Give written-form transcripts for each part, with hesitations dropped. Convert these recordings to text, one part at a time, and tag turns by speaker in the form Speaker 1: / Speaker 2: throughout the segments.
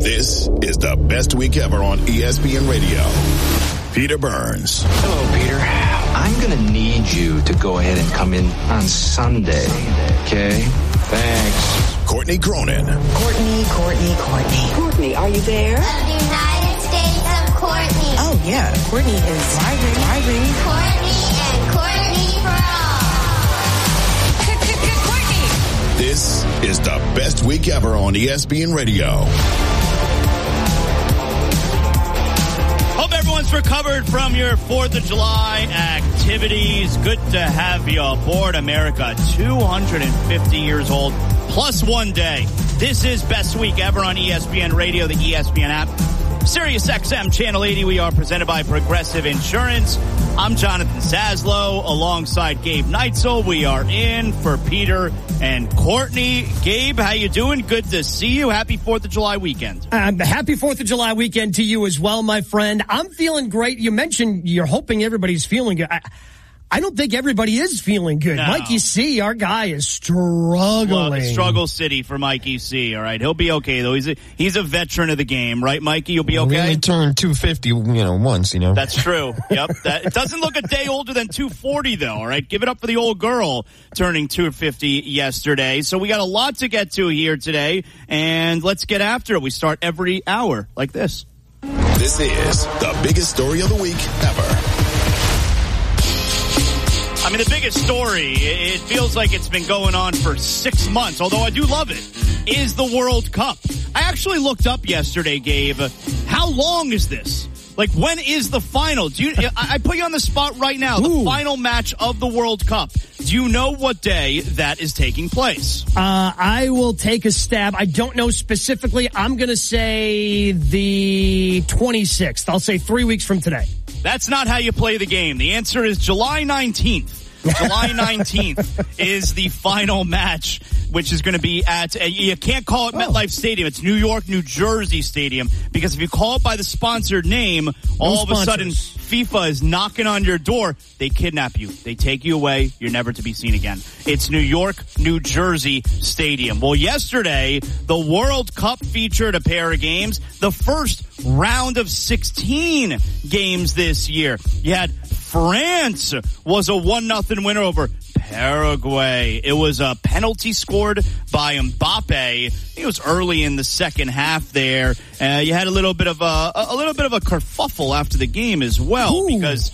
Speaker 1: This is the best week ever on ESPN Radio. Peter Burns.
Speaker 2: Hello, Peter. I'm going to need you to go ahead and come in on Sunday. Okay? Thanks.
Speaker 1: Courtney Cronin.
Speaker 3: Courtney, are you there?
Speaker 4: The United States of Courtney.
Speaker 3: Oh, yeah. Courtney is vibing.
Speaker 4: Courtney and Courtney for all.
Speaker 3: Courtney.
Speaker 1: This is the best week ever on ESPN Radio.
Speaker 5: Hope everyone's recovered from your 4th of July activities. Good to have you aboard, America. 250 years old, plus 1 day. This is Best Week Ever on ESPN Radio, the ESPN app. Sirius XM Channel 80. We are presented by Progressive Insurance. I'm Jonathan Saslow alongside Gabe Neitzel. We are in for Peter and Courtney. Gabe, how you doing? Good to see you. Happy 4th of July weekend.
Speaker 6: Happy 4th of July weekend to you as well, my friend. I'm feeling great. You mentioned you're hoping everybody's feeling good. I don't think everybody is feeling good.
Speaker 5: No.
Speaker 6: Mikey C, our guy, is struggling.
Speaker 5: Well, the struggle city for Mikey C, all right? He'll be okay, though. He's a veteran of the game, right, Mikey? You'll be okay?
Speaker 7: We only turned 250, once,
Speaker 5: That's true. Yep. It doesn't look a day older than 240, though, all right? Give it up for the old girl turning 250 yesterday. So we got a lot to get to here today, and let's get after it. We start every hour like this.
Speaker 1: This is the biggest story of the week ever.
Speaker 5: I mean, the biggest story, it feels like it's been going on for 6 months, although I do love it, is the World Cup. I actually looked up yesterday, Gabe, how long is this? Like, when is the final? I put you on the spot right now, the final match of the World Cup. Do you know what day that is taking place?
Speaker 6: I will take a stab. I don't know specifically. I'm going to say the 26th. I'll say 3 weeks from today.
Speaker 5: That's not how you play the game. The answer is July 19th. July 19th is the final match, which is going to be at, you can't call it MetLife Stadium. It's New York, New Jersey Stadium, because if you call it by the sponsored name, all of a sudden FIFA is knocking on your door. They kidnap you. They take you away. You're never to be seen again. It's New York, New Jersey Stadium. Well, yesterday, the World Cup featured a pair of games. The first round of 16 games this year. You had France was a 1-0 winner over Paraguay. It was a penalty scored by Mbappe. It was early in the second half there. You had a little bit of a kerfuffle after the game as well, because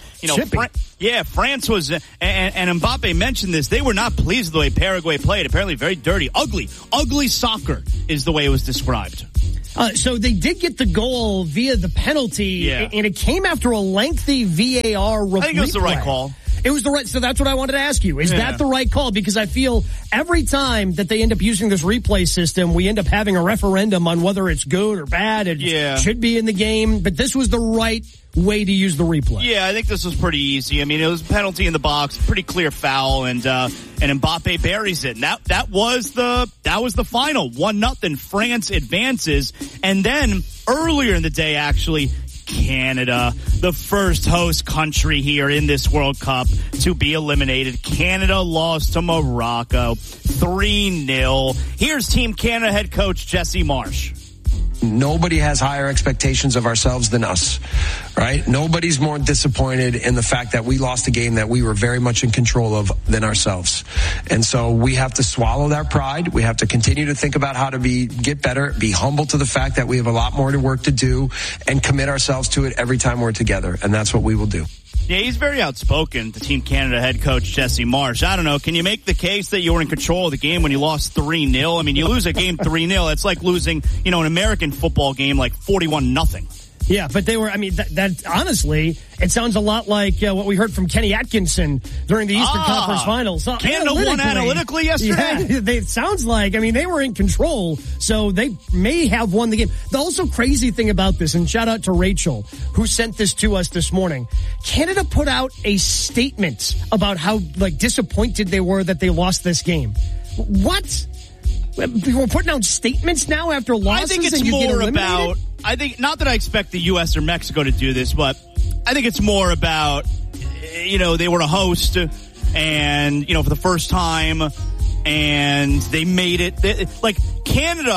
Speaker 5: France was and Mbappe mentioned this. They were not pleased with the way Paraguay played. Apparently, very dirty, ugly soccer is the way it was described.
Speaker 6: So they did get the goal via the penalty, and it came after a lengthy VAR replay.
Speaker 5: I think it was the right call.
Speaker 6: It was the right, so that's what I wanted to ask you. Is that the right call? Because I feel every time that they end up using this replay system, we end up having a referendum on whether it's good or bad. It should be in the game, but this was the right way to use the replay. Yeah,
Speaker 5: I think this was pretty easy. I mean, it was a penalty in the box, pretty clear foul, and Mbappe buries it. And that was the final. 1-0, France advances. And then earlier in the day, actually, Canada, the first host country here in this World Cup to be eliminated. Canada lost to Morocco 3-0. Here's Team Canada head coach Jesse Marsch.
Speaker 8: Nobody has higher expectations of ourselves than us, right? Nobody's more disappointed in the fact that we lost a game that we were very much in control of than ourselves. And so we have to swallow that pride. We have to continue to think about how to get better, be humble to the fact that we have a lot more work to do, and commit ourselves to it every time we're together. And that's what we will do.
Speaker 5: Yeah, he's very outspoken, the Team Canada head coach Jesse Marsch. I don't know, can you make the case that you were in control of the game when you lost 3-0? I mean, you lose a game 3-0, it's like losing, an American football game like 41-0.
Speaker 6: Yeah, but they were, I mean, that honestly, it sounds a lot like what we heard from Kenny Atkinson during the Eastern Conference Finals.
Speaker 5: Canada won analytically yesterday?
Speaker 6: Yeah, it sounds like, I mean, they were in control, so they may have won the game. The also crazy thing about this, and shout out to Rachel, who sent this to us this morning, Canada put out a statement about how, disappointed they were that they lost this game. What? We're putting out statements now after losses.
Speaker 5: I think it's more about, not that I expect the U.S. or Mexico to do this, but I think it's more about, they were a host and, for the first time, and they made it. Canada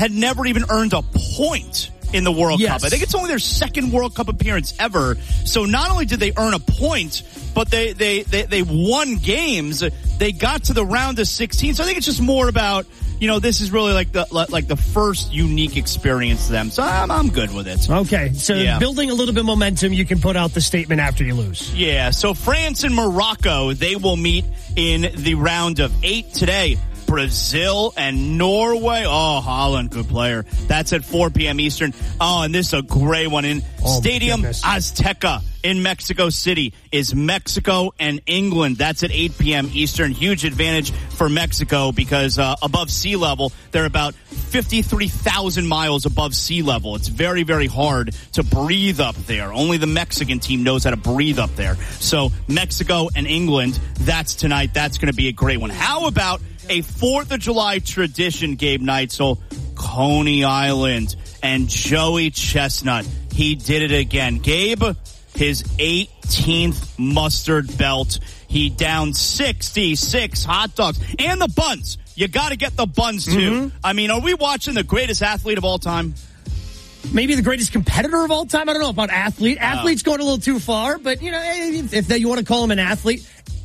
Speaker 5: had never even earned a point in the World Cup. I think it's only their second World Cup appearance ever. So not only did they earn a point, but they won games. They got to the round of 16. So I think it's just more about, this is really like the first unique experience to them. So I'm good with it.
Speaker 6: Okay. So building a little bit of momentum, you can put out the statement after you lose.
Speaker 5: Yeah. So France and Morocco, they will meet in the round of 8 today. Brazil and Norway. Oh, Holland, good player. That's at 4 p.m. Eastern. Oh, and this is a great one in Stadium Azteca in Mexico City is Mexico and England. That's at 8 p.m. Eastern. Huge advantage for Mexico because above sea level, they're about 53,000 miles above sea level. It's very, very hard to breathe up there. Only the Mexican team knows how to breathe up there. So Mexico and England, that's tonight. That's going to be a great one. How about a 4th of July tradition, Gabe Neitzel, Coney Island, and Joey Chestnut. He did it again. Gabe, his 18th mustard belt. He downed 66 hot dogs and the buns. You got to get the buns, too. I mean, are we watching the greatest athlete of all time?
Speaker 6: Maybe the greatest competitor of all time? I don't know about athlete. Athlete's going a little too far, but, if you want to call him an athlete.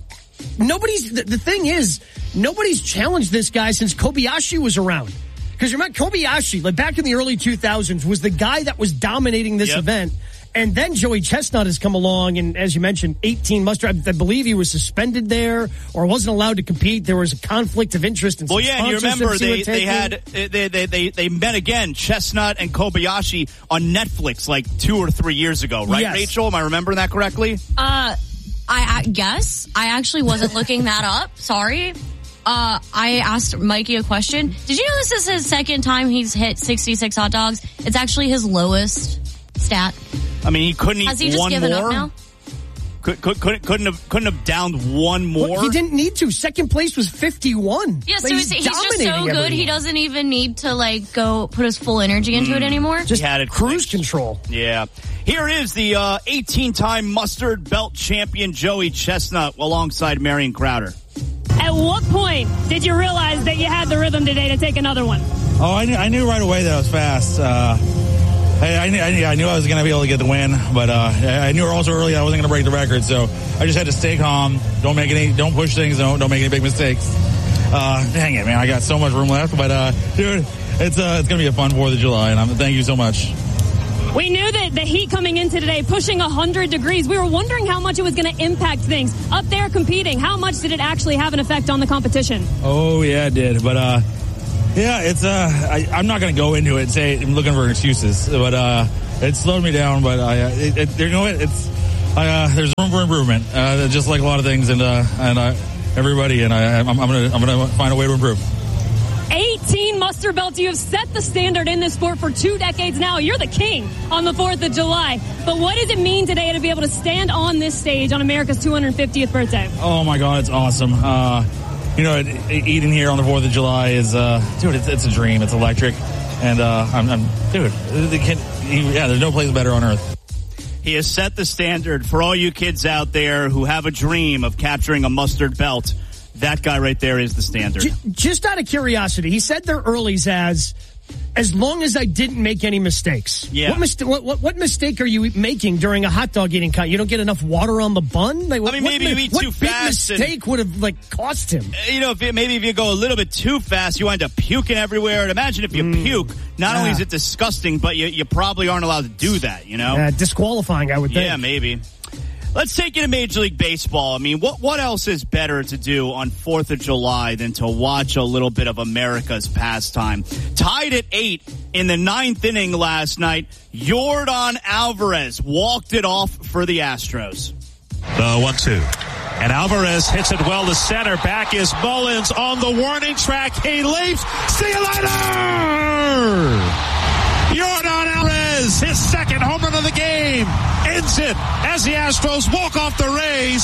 Speaker 6: The thing is, nobody's challenged this guy since Kobayashi was around. Because remember, Kobayashi, like back in the early 2000s, was the guy that was dominating this event. And then Joey Chestnut has come along, and as you mentioned, 18 mustard. I believe he was suspended there or wasn't allowed to compete. There was a conflict of interest. And
Speaker 5: and you remember they met again, Chestnut and Kobayashi on Netflix like 2 or 3 years ago, right,
Speaker 6: yes.
Speaker 5: Rachel? Am I remembering that correctly?
Speaker 9: I guess. I actually wasn't looking that up. Sorry. I asked Mikey a question. Did you know this is his second time he's hit 66 hot dogs? It's actually his lowest stat.
Speaker 5: I mean, he couldn't eat one more.
Speaker 9: Has he just given up now?
Speaker 5: Couldn't have downed one more.
Speaker 6: Well, he didn't need to. Second place was 51.
Speaker 9: Yeah, so he's just so good. Everyone. He doesn't even need to go put his full energy into it anymore.
Speaker 6: Just had it cruise control.
Speaker 5: Yeah. Here is the 18-time mustard belt champion Joey Chestnut alongside Marion Crowder.
Speaker 10: At what point did you realize that you had the rhythm today to take another one?
Speaker 11: Oh, I knew right away that I was fast. I knew I was going to be able to get the win, but I knew also early I wasn't going to break the record, so I just had to stay calm, don't push things, don't make any big mistakes. Dang it, man, I got so much room left, but dude, it's going to be a fun 4th of July, and thank you so much.
Speaker 10: We knew that the heat coming into today, pushing 100 degrees, we were wondering how much it was going to impact things. Up there competing, how much did it actually have an effect on the competition? Oh, yeah, it did, but yeah, it's I'm not going to go into it and say I'm looking for excuses, but it slowed me down. But there's room for improvement, just like a lot of things, and everybody, and I'm gonna find a way to improve. 18 muster belts. You have set the standard in this sport for 2 decades now. You're the king on the 4th of July. But what does it mean today to be able to stand on this stage on America's 250th birthday? Oh my God, it's awesome. Eating here on the 4th of July is, it's a dream. It's electric. And, there's no place better on earth.
Speaker 5: He has set the standard for all you kids out there who have a dream of capturing a mustard belt. That guy right there is the standard.
Speaker 6: Just out of curiosity, he said their earlies as long as I didn't make any mistakes.
Speaker 5: Yeah.
Speaker 6: What mistake are you making during a hot dog eating contest? You don't get enough water on the bun?
Speaker 5: Maybe you eat too fast.
Speaker 6: What mistake would have cost him?
Speaker 5: If you go a little bit too fast, you wind up puking everywhere. And imagine if you puke. Not only is it disgusting, but you probably aren't allowed to do that.
Speaker 6: Disqualifying, I would think.
Speaker 5: Yeah, maybe. Let's take you to Major League Baseball. I mean, what else is better to do on 4th of July than to watch a little bit of America's pastime? Tied at 8 in the 9th inning last night, Yordan Alvarez walked it off for the Astros.
Speaker 12: The 1-2. And Alvarez hits it well to center. Back is Mullins on the warning track. He leaps. See you later! Yordan Alvarez, his second home run of the game, ends it as the Astros walk off the Rays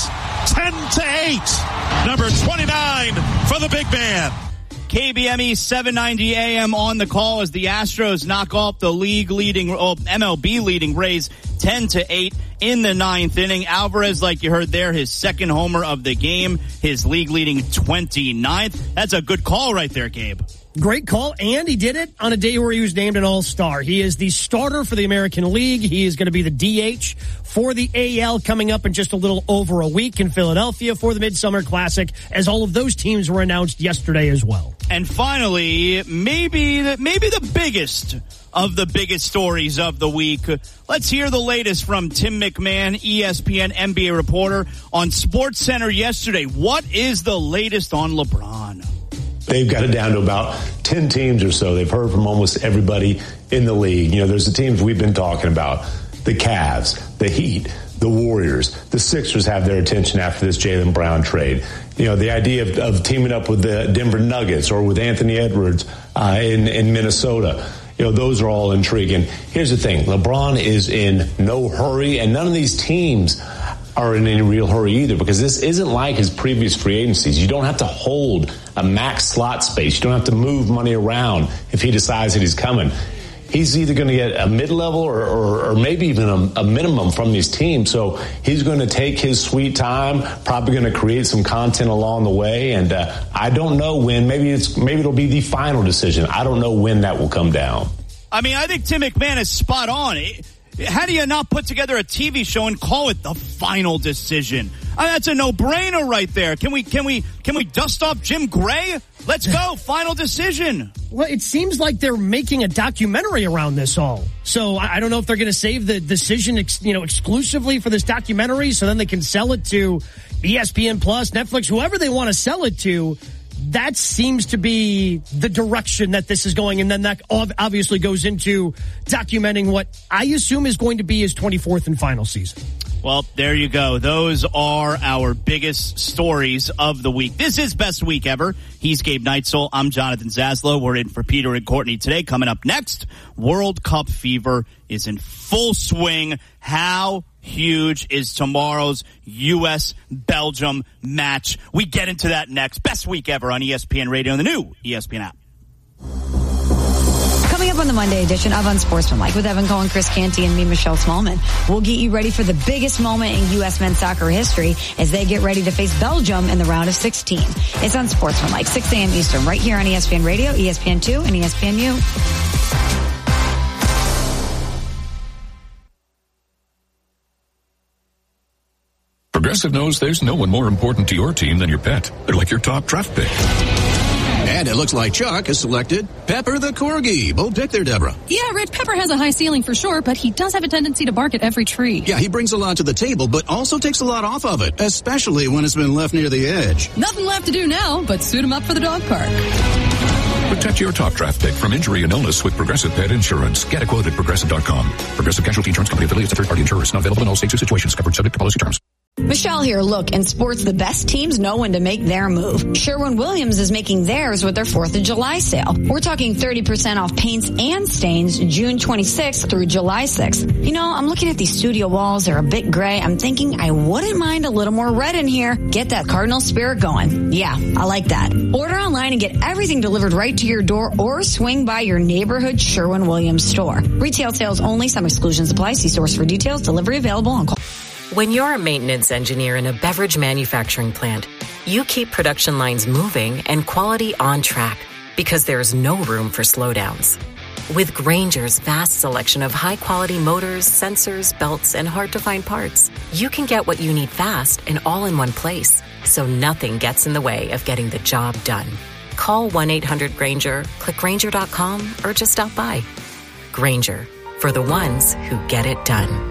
Speaker 12: 10-8. Number 29 for the big man.
Speaker 5: KBME 790 AM on the call as the Astros knock off the MLB leading Rays 10-8 in the 9th inning. Alvarez, like you heard there, his second homer of the game, his league leading 29th. That's a good call right there, Gabe.
Speaker 6: Great call, and he did it on a day where he was named an all-star. He is the starter for the American League. He is going to be the DH for the AL coming up in just a little over a week in Philadelphia for the Midsummer Classic, as all of those teams were announced yesterday as well.
Speaker 5: And finally, maybe the biggest of the biggest stories of the week. Let's hear the latest from Tim McMahon, ESPN NBA reporter on SportsCenter yesterday. What is the latest on LeBron?
Speaker 13: They've got it down to about 10 teams or so. They've heard from almost everybody in the league. You know, there's the teams we've been talking about. The Cavs, the Heat, the Warriors, the Sixers have their attention after this Jaylen Brown trade. You know, the idea of teaming up with the Denver Nuggets or with Anthony Edwards in Minnesota. You know, those are all intriguing. Here's the thing. LeBron is in no hurry, and none of these teams are in any real hurry either, because this isn't like his previous free agencies. You don't have to hold a max slot space. You don't have to move money around if he decides that he's coming. He's either going to get a mid-level or maybe even a minimum from these teams. So he's going to take his sweet time, probably going to create some content along the way. And I don't know when. Maybe it'll be the final decision. I don't know when that will come down.
Speaker 5: I mean, I think Tim McMahon is spot on. How do you not put together a TV show and call it the final decision? I mean, that's a no-brainer right there. Can we dust off Jim Gray? Let's go. Final decision.
Speaker 6: Well, it seems like they're making a documentary around this all. So I don't know if they're going to save the decision, exclusively for this documentary, so then they can sell it to ESPN Plus, Netflix, whoever they want to sell it to. That seems to be the direction that this is going. And then that obviously goes into documenting what I assume is going to be his 24th and final season.
Speaker 5: Well, there you go. Those are our biggest stories of the week. This is Best Week Ever. He's Gabe Neitzel. I'm Jonathan Zaslow. We're in for Peter and Courtney today. Coming up next, World Cup fever is in full swing. How huge is tomorrow's U.S.-Belgium match? We get into that next. Best Week Ever on ESPN Radio and the new ESPN app.
Speaker 14: Coming up on the Monday edition of Unsportsmanlike with Evan Cohen, Chris Canty, and me, Michelle Smallman. We'll get you ready for the biggest moment in U.S. men's soccer history as they get ready to face Belgium in the round of 16. It's Unsportsmanlike, 6 a.m. Eastern, right here on ESPN Radio, ESPN2, and ESPNU.
Speaker 15: Progressive knows there's no one more important to your team than your pet. They're like your top draft pick.
Speaker 16: And it looks like Chuck has selected Pepper the Corgi. Bold pick there, Deborah.
Speaker 17: Yeah, Rich, Pepper has a high ceiling for sure, but he does have a tendency to bark at every tree.
Speaker 16: Yeah, he brings a lot to the table, but also takes a lot off of it, especially when it's been left near the edge.
Speaker 17: Nothing left to do now, but suit him up for the dog park.
Speaker 15: Protect your top draft pick from injury and illness with Progressive Pet Insurance. Get a quote at Progressive.com. Progressive Casualty Insurance Company affiliates and third-party insurers. Not available in all states or situations. Covered subject to policy terms.
Speaker 14: Michelle here. Look, in sports, the best teams know when to make their move. Sherwin-Williams is making theirs with their 4th of July sale. We're talking 30% off paints and stains June 26th through July 6th. You know, I'm looking at these studio walls. They're a bit gray. I'm thinking I wouldn't mind a little more red in here. Get that Cardinal spirit going. Yeah, I like that. Order online and get everything delivered right to your door or swing by your neighborhood Sherwin-Williams store. Retail sales only. Some exclusions apply. See stores for details. Delivery available on call.
Speaker 18: When you're a maintenance engineer in a beverage manufacturing plant, you keep production lines moving and quality on track because there's no room for slowdowns. With Grainger's vast selection of high-quality motors, sensors, belts, and hard-to-find parts, you can get what you need fast and all in one place, so nothing gets in the way of getting the job done. Call 1-800-GRAINGER, click Grainger.com, or just stop by. Grainger, for the ones who get it done.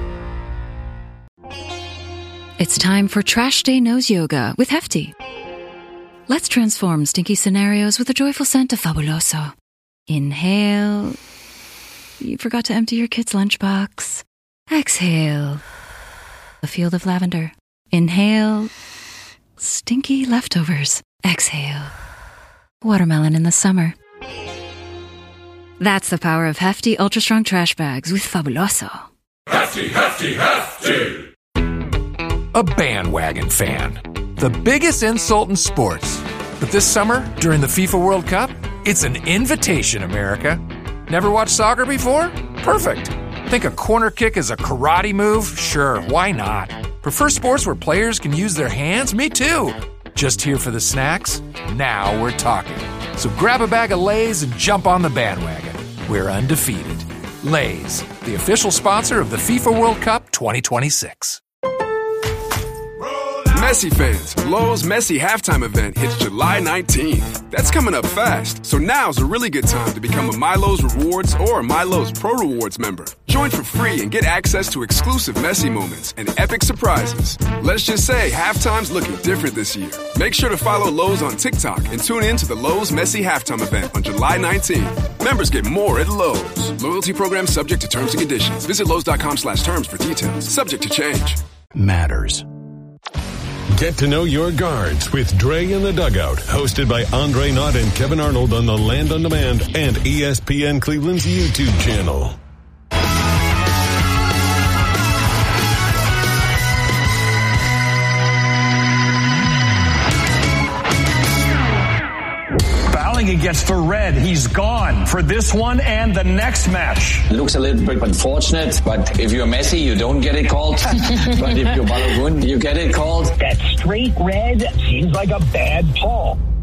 Speaker 19: It's time for Trash Day Nose Yoga with Hefty. Let's transform stinky scenarios with a joyful scent of Fabuloso. Inhale. You forgot to empty your kid's lunchbox. Exhale. A field of lavender. Inhale. Stinky leftovers. Exhale. Watermelon in the summer. That's the power of Hefty Ultra Strong Trash Bags with Fabuloso.
Speaker 20: Hefty, Hefty, Hefty!
Speaker 21: A bandwagon fan. The biggest insult in sports. But this summer, during the FIFA World Cup, it's an invitation, America. Never watched soccer before? Perfect. Think a corner kick is a karate move? Sure, why not? Prefer sports where players can use their hands? Me too. Just here for the snacks? Now we're talking. So grab a bag of Lay's and jump on the bandwagon. We're undefeated. Lay's, the official sponsor of the FIFA World Cup 2026.
Speaker 2: Messi fans, Lowe's Messi halftime event hits July 19th. That's coming up fast, so now's a really good time to become a MyLowe's Rewards or MyLowe's Pro Rewards member. Join for free and get access to exclusive Messi moments and epic surprises. Let's just say halftime's looking different this year. Make sure to follow Lowe's on TikTok and tune in to the Lowe's Messi halftime event on July 19th. Members get more at Lowe's. Loyalty program subject to terms and conditions. Visit Lowe's.com/terms for details. Subject to change.
Speaker 22: Matters.
Speaker 1: Get to know your guards with Dre in the Dugout, hosted by Andre Knott and Kevin Arnold on the Land on Demand and ESPN Cleveland's YouTube channel.
Speaker 22: Against the red. He's gone for this one and the next match.
Speaker 23: Looks a little bit unfortunate, but if you're Messi, you don't get it called. But if you're Balogun, you get it called.
Speaker 22: That straight red seems like a bad call.